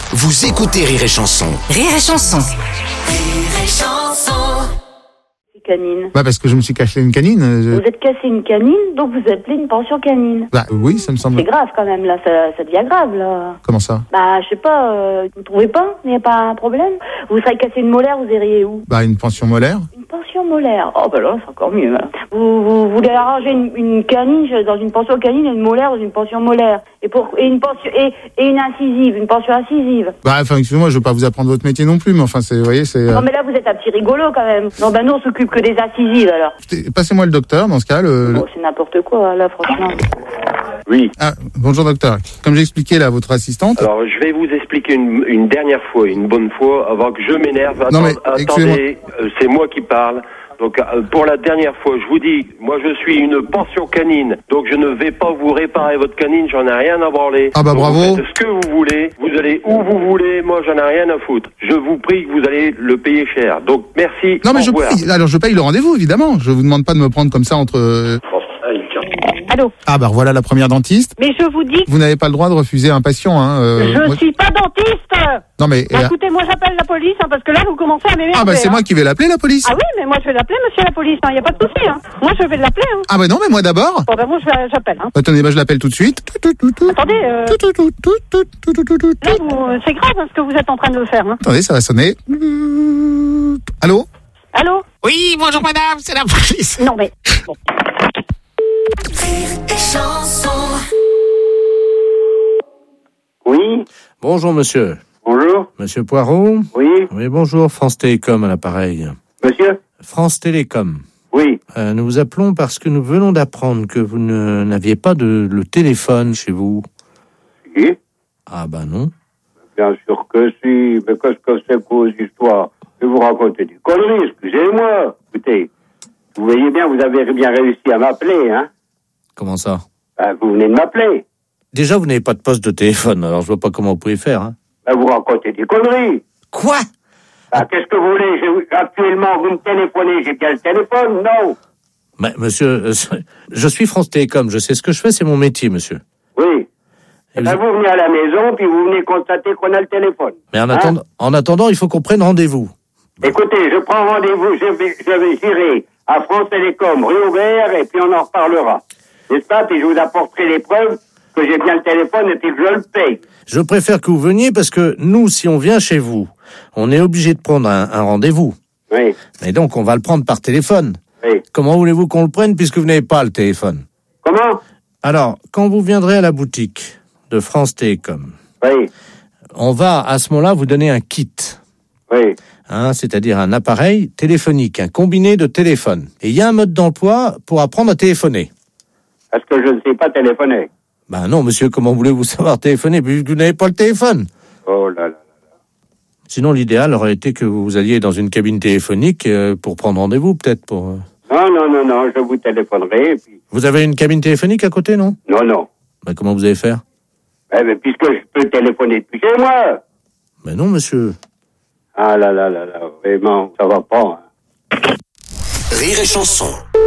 Vous écoutez Rire et Chanson. Rire et Chanson. Rire et Chanson. Canine. Bah parce que je me suis caché une canine. Vous êtes cassé une canine, donc vous appelez une pension canine. Bah oui, ça me semble. C'est grave quand même, là, ça devient grave, là. Comment ça? Bah, je sais pas, vous trouvez pas? Il n'y a pas un problème? Vous serez cassé une molaire, vous iriez où? Bah une pension molaire. Une pension molaire. Oh, bah là, c'est encore mieux, là. Vous voulez arranger une canine dans une pension canine et une molaire dans une pension molaire. Et une pension, et une incisive, une pension incisive. Bah enfin, excusez-moi, je veux pas vous apprendre votre métier non plus, mais enfin, vous voyez, c'est... Non, mais là, vous êtes un petit rigolo, quand même. Non, bah, nous, on s'occupe que des incisives, alors. Passez-moi le docteur, dans ce cas, Bon, c'est n'importe quoi, là, franchement. Oui. Ah, bonjour docteur. Comme j'ai expliqué là à votre assistante... Alors, je vais vous expliquer une dernière fois, une bonne fois, avant que je m'énerve. Non, mais, Attendez, c'est moi qui parle. Donc, pour la dernière fois, je vous dis, moi, je suis une pension canine. Donc, je ne vais pas vous réparer votre canine, j'en ai rien à branler. Ah bah donc, bravo. Vous faites ce que vous voulez, vous allez où vous voulez, moi, j'en ai rien à foutre. Je vous prie que vous allez le payer cher. Donc, merci. Non mais au revoir. alors je paye le rendez-vous, évidemment. Je vous demande pas de me prendre comme ça entre... Allô. Ah bah voilà la première dentiste. Mais je vous dis, Vous n'avez pas le droit de refuser un patient, hein. je suis pas dentiste. Non mais... Bah, écoutez, moi j'appelle la police parce que là vous commencez à m'énerver. Ah bah c'est moi qui vais l'appeler la police. Ah oui, mais moi je vais l'appeler, monsieur la police. Il y a pas de souci. Moi je vais l'appeler. Ah bah non mais moi d'abord. Bon ben moi j'appelle. Attendez, bah je l'appelle tout de suite. Attendez, là c'est grave ce que vous êtes en train de faire. Attendez, ça va sonner. Allô? Allô. Oui, bonjour madame, c'est la police. Non mais. Bon. Rire et Chanson. Oui, Bonjour monsieur. bonjour. Monsieur Poirot. Oui, Oui, bonjour, France Télécom à l'appareil. monsieur. France Télécom. Oui. Nous vous appelons parce que nous venons d'apprendre que vous n'aviez pas le téléphone chez vous. Si, Ah bah non. bien sûr que si. Mais qu'est-ce que c'est que vos histoires? Je vais vous raconter des conneries, excusez-moi. Écoutez, vous voyez bien, vous avez bien réussi à m'appeler, hein? Comment ça? Vous venez de m'appeler. Déjà, vous n'avez pas de poste de téléphone, alors je vois pas comment vous pouvez faire. Hein. Vous racontez des conneries. Quoi? Qu'est-ce que vous voulez? Actuellement, vous me téléphonez, j'ai bien le téléphone? Non. Mais, monsieur, je suis France Télécom, je sais ce que je fais, c'est mon métier, monsieur. Oui. Et Vous venez à la maison, puis vous venez constater qu'on a le téléphone. Mais en attendant, il faut qu'on prenne rendez-vous. Écoutez, je prends rendez-vous, j'irai à France Télécom, rue Aubert, et puis on en reparlera. N'est-ce pas? Puis je vous apporterai les preuves que j'ai bien le téléphone et puis que je le paye. Je préfère que vous veniez parce que nous, si on vient chez vous, on est obligé de prendre un rendez-vous. Oui, Et donc, on va le prendre par téléphone. oui. Comment voulez-vous qu'on le prenne puisque vous n'avez pas le téléphone? Comment? Alors, quand vous viendrez à la boutique de France Télécom, Oui, on va à ce moment-là vous donner un kit. oui. C'est-à-dire un appareil téléphonique, un combiné de téléphone. Et il y a un mode d'emploi pour apprendre à téléphoner. Parce que je ne sais pas téléphoner. Ben non, monsieur, comment voulez-vous savoir téléphoner puisque vous n'avez pas le téléphone? Oh là là. Sinon, l'idéal aurait été que vous alliez dans une cabine téléphonique pour prendre rendez-vous, peut-être. Non, je vous téléphonerai, et puis... Vous avez une cabine téléphonique à côté, non? Non. Ben, comment vous allez faire? Mais puisque je peux téléphoner depuis chez moi. Ben non, monsieur. Ah là, vraiment, ça va pas. Hein. Rire et Chanson.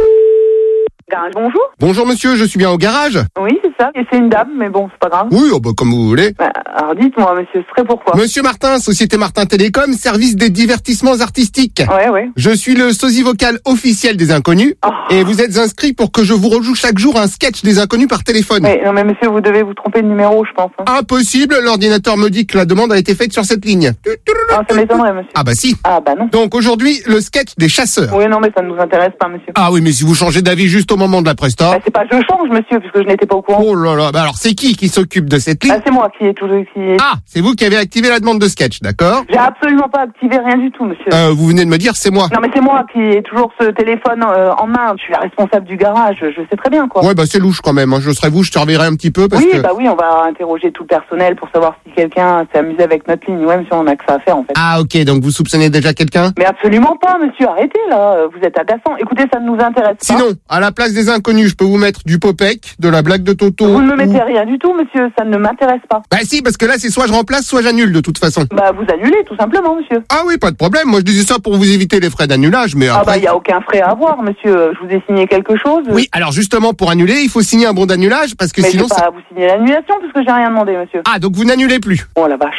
Bonjour. Bonjour monsieur, je suis bien au garage? Oui, c'est ça. Et c'est une dame, mais bon, c'est pas grave. Oui, comme vous voulez. Alors dites-moi, monsieur, ce serait pourquoi? Monsieur Martin, Société Martin Télécom, service des divertissements artistiques. Ouais. Je suis le sosie vocal officiel des Inconnus. Oh. Et vous êtes inscrit pour que je vous rejoue chaque jour un sketch des Inconnus par téléphone. Non mais monsieur, vous devez vous tromper de numéro, je pense. Impossible, l'ordinateur me dit que la demande a été faite sur cette ligne. Ah, ça m'étonnerait, monsieur. Ah bah si. Ah bah non. Donc aujourd'hui, le sketch des chasseurs. Oui, non, mais ça ne nous intéresse pas, monsieur. Ah oui, mais si vous changez d'avis juste au moment de la presta... C'est pas je change, monsieur, puisque je n'étais pas au courant. Oh là là, bah alors c'est qui s'occupe de cette ligne? C'est moi qui ai toujours... Ah, c'est vous qui avez activé la demande de sketch, d'accord? J'ai absolument pas activé rien du tout, monsieur. Vous venez de me dire c'est moi. Non, mais c'est moi qui ai toujours ce téléphone en main. Je suis la responsable du garage, je sais très bien, quoi. Ouais, bah c'est louche quand même. Je serais vous, je te reverrai un petit peu parce que... Oui, on va interroger tout le personnel pour savoir si quelqu'un s'est amusé avec notre ligne. Ouais, monsieur, on a que ça à faire, en fait. Ah ok, donc vous soupçonnez déjà quelqu'un? Mais absolument pas, monsieur, arrêtez, là. Vous êtes agaçant. Écoutez, ça ne nous intéresse pas. Sinon, à la place des Inconnus, je peux vous mettre du Popek, de la blague de Toto... Vous ne me mettez rien du tout, monsieur, ça ne m'intéresse pas. Bah si, parce que là c'est soit je remplace, soit j'annule de toute façon. Bah vous annulez, tout simplement, monsieur. Ah oui, pas de problème. Moi je disais ça pour vous éviter les frais d'annulage, mais Ah après... bah il y a aucun frais à avoir, monsieur. Je vous ai signé quelque chose. Oui, alors justement pour annuler, il faut signer un bon d'annulage parce que mais sinon... je vais pas vous signer l'annulation puisque j'ai rien demandé, monsieur. Ah, donc vous n'annulez plus? Oh la vache.